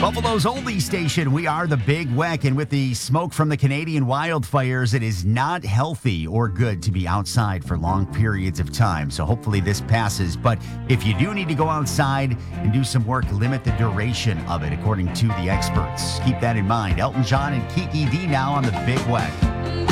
Buffalo's oldie station, we are the Big Weck, and with the smoke from the Canadian wildfires, it is not healthy or good to be outside for long periods of time. So hopefully this passes. But if you do need to go outside and do some work, limit the duration of it, according to the experts. Keep that in mind. Elton John and Kiki D now on the Big Weck.